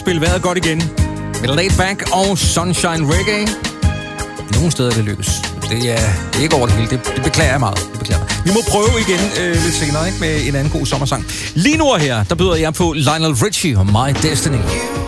spille vejret godt igen. Med Laid Back og Sunshine Reggae. Nogle steder det lykkes. Det er ikke over det hele. Det beklager jeg meget. Vi må prøve igen lidt senere, ikke? Med en anden god sommersang. Lige nu her, der byder jeg på Lionel Richie og My Destiny.